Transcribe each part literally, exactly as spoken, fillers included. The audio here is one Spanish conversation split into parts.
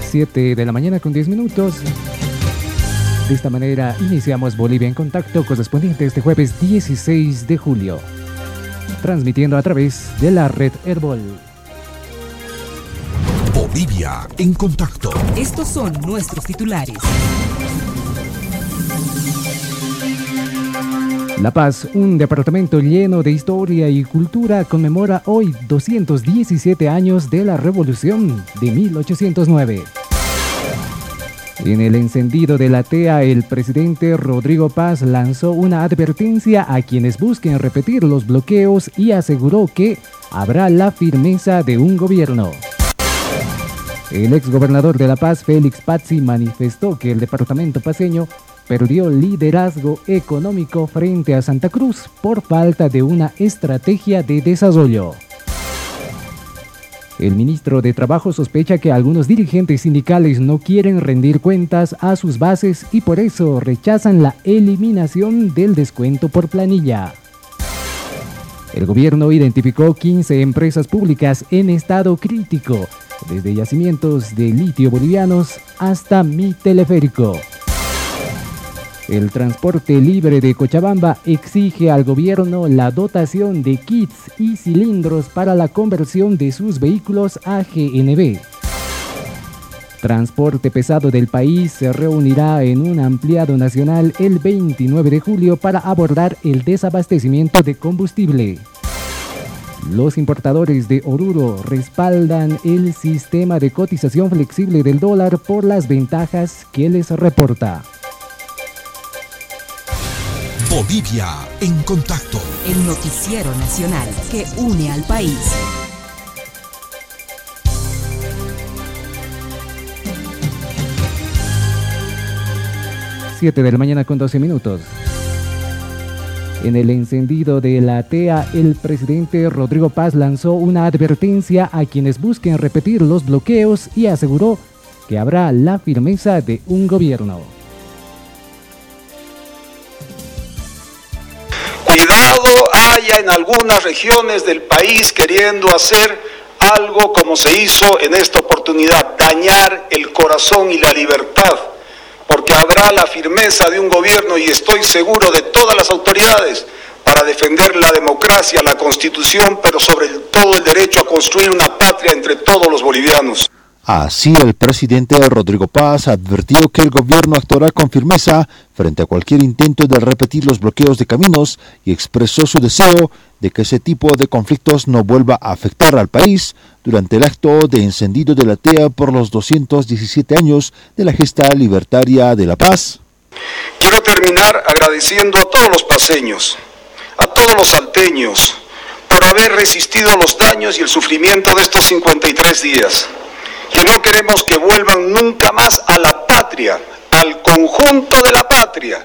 siete de la mañana con diez minutos. De esta manera iniciamos Bolivia en Contacto, correspondiente este jueves dieciséis de julio. Transmitiendo a través de la red Herbol. Bolivia en Contacto. Estos son nuestros titulares. La Paz, un departamento lleno de historia y cultura, conmemora hoy doscientos diecisiete años de la Revolución de mil ochocientos nueve. En el encendido de la T E A, el presidente Rodrigo Paz lanzó una advertencia a quienes busquen repetir los bloqueos y aseguró que habrá la firmeza de un gobierno. El exgobernador de La Paz, Félix Pazzi, manifestó que el departamento paceño perdió liderazgo económico frente a Santa Cruz por falta de una estrategia de desarrollo. El ministro de Trabajo sospecha que algunos dirigentes sindicales no quieren rendir cuentas a sus bases y por eso rechazan la eliminación del descuento por planilla. El gobierno identificó quince empresas públicas en estado crítico, desde yacimientos de litio bolivianos hasta Mi Teleférico. El transporte libre de Cochabamba exige al gobierno la dotación de kits y cilindros para la conversión de sus vehículos a G N V. Transporte pesado del país se reunirá en un ampliado nacional el veintinueve de julio para abordar el desabastecimiento de combustible. Los importadores de Oruro respaldan el sistema de cotización flexible del dólar por las ventajas que les reporta. Bolivia en Contacto. El noticiero nacional que une al país. siete de la mañana con doce minutos. En el encendido de la T E A, el presidente Rodrigo Paz lanzó una advertencia a quienes busquen repetir los bloqueos y aseguró que habrá la firmeza de un gobierno. Cuidado haya en algunas regiones del país queriendo hacer algo como se hizo en esta oportunidad, dañar el corazón y la libertad, porque habrá la firmeza de un gobierno y estoy seguro de todas las autoridades para defender la democracia, la Constitución, pero sobre todo el derecho a construir una patria entre todos los bolivianos. Así, el presidente Rodrigo Paz advirtió que el gobierno actuará con firmeza frente a cualquier intento de repetir los bloqueos de caminos y expresó su deseo de que ese tipo de conflictos no vuelva a afectar al país durante el acto de encendido de la T E A por los doscientos diecisiete años de la gesta libertaria de La Paz. Quiero terminar agradeciendo a todos los paceños, a todos los salteños, por haber resistido los daños y el sufrimiento de estos cincuenta y tres días. Que no queremos que vuelvan nunca más a la patria, al conjunto de la patria.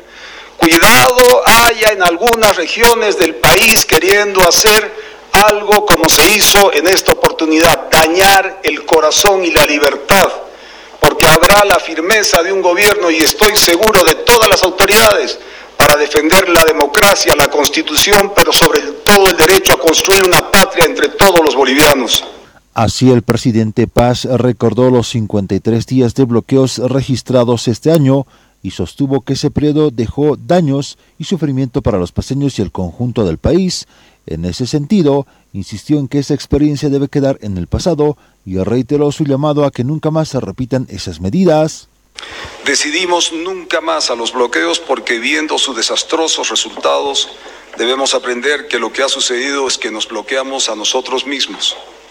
Cuidado haya en algunas regiones del país queriendo hacer algo como se hizo en esta oportunidad, dañar el corazón y la libertad, porque habrá la firmeza de un gobierno y estoy seguro de todas las autoridades para defender la democracia, la Constitución, pero sobre todo el derecho a construir una patria entre todos los bolivianos. Así, el presidente Paz recordó los cincuenta y tres días de bloqueos registrados este año y sostuvo que ese periodo dejó daños y sufrimiento para los paceños y el conjunto del país. En ese sentido, insistió en que esa experiencia debe quedar en el pasado y reiteró su llamado a que nunca más se repitan esas medidas. Decidimos nunca más a los bloqueos porque viendo sus desastrosos resultados debemos aprender que lo que ha sucedido es que nos bloqueamos a nosotros mismos.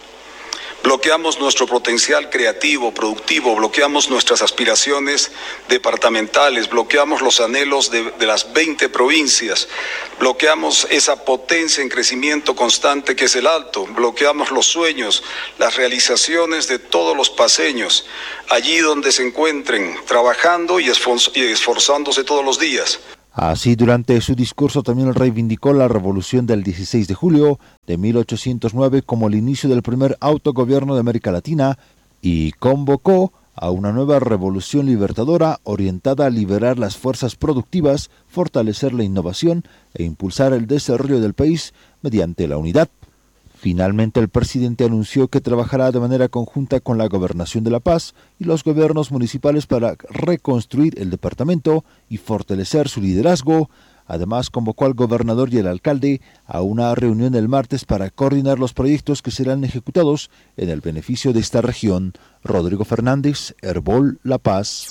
Bloqueamos nuestro potencial creativo, productivo, bloqueamos nuestras aspiraciones departamentales, bloqueamos los anhelos de, de las veinte provincias, bloqueamos esa potencia en crecimiento constante que es el Alto, bloqueamos los sueños, las realizaciones de todos los paceños, allí donde se encuentren, trabajando y, esfor- y esforzándose todos los días. Así, durante su discurso también reivindicó la revolución del dieciséis de julio de mil ochocientos nueve como el inicio del primer autogobierno de América Latina y convocó a una nueva revolución libertadora orientada a liberar las fuerzas productivas, fortalecer la innovación e impulsar el desarrollo del país mediante la unidad. Finalmente, el presidente anunció que trabajará de manera conjunta con la Gobernación de La Paz y los gobiernos municipales para reconstruir el departamento y fortalecer su liderazgo. Además, convocó al gobernador y al alcalde a una reunión el martes para coordinar los proyectos que serán ejecutados en el beneficio de esta región. Rodrigo Fernández, Herbol, La Paz.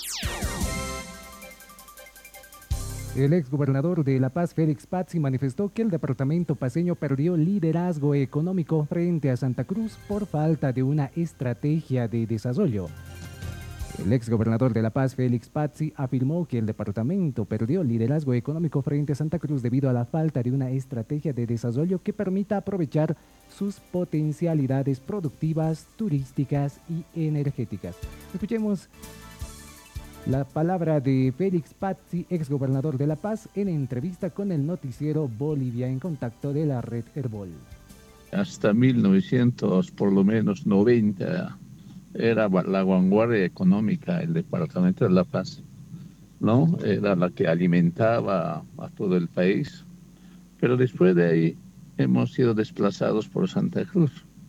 El exgobernador de La Paz, Félix Pazzi, manifestó que el departamento paceño perdió liderazgo económico frente a Santa Cruz por falta de una estrategia de desarrollo. El exgobernador de La Paz, Félix Pazzi, afirmó que el departamento perdió liderazgo económico frente a Santa Cruz debido a la falta de una estrategia de desarrollo que permita aprovechar sus potencialidades productivas, turísticas y energéticas. Escuchemos la palabra de Félix Pazzi, exgobernador de La Paz, en entrevista con el noticiero Bolivia en Contacto de la red Herbol. Hasta mil novecientos, por lo menos noventa, era la vanguardia económica el departamento de La Paz, ¿no? Era la que alimentaba a todo el país. Pero después de ahí hemos sido desplazados por Santa Cruz.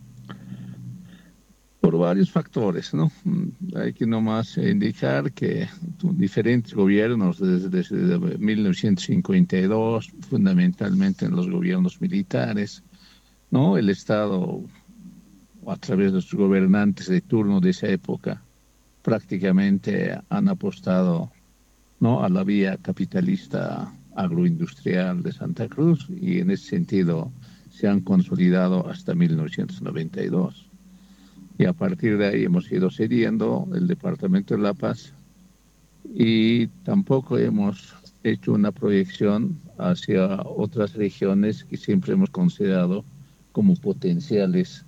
Por varios factores, ¿no? Hay que nomás indicar que diferentes gobiernos desde, desde mil novecientos cincuenta y dos, fundamentalmente en los gobiernos militares, ¿no? El Estado, a través de sus gobernantes de turno de esa época, prácticamente han apostado, ¿no?, a la vía capitalista agroindustrial de Santa Cruz, y en ese sentido se han consolidado hasta mil novecientos noventa y dos. Y a partir de ahí hemos ido cediendo el departamento de La Paz y tampoco hemos hecho una proyección hacia otras regiones que siempre hemos considerado como potenciales,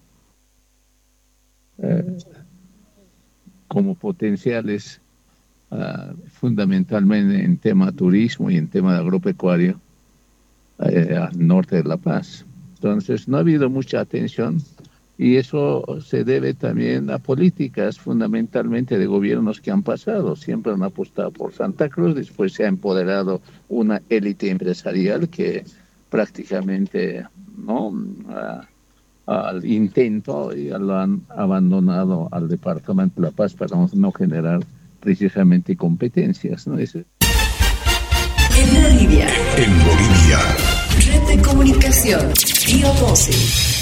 eh, como potenciales uh, fundamentalmente en tema turismo y en tema de agropecuario eh, al norte de La Paz. Entonces no ha habido mucha atención. Y eso se debe también a políticas fundamentalmente de gobiernos que han pasado. Siempre han apostado por Santa Cruz, después se ha empoderado una élite empresarial que prácticamente, ¿no?, a, al intento y lo han abandonado al departamento de La Paz para no generar precisamente competencias, ¿no? Eso. En Bolivia. En Bolivia. Red de comunicación. Bio doce.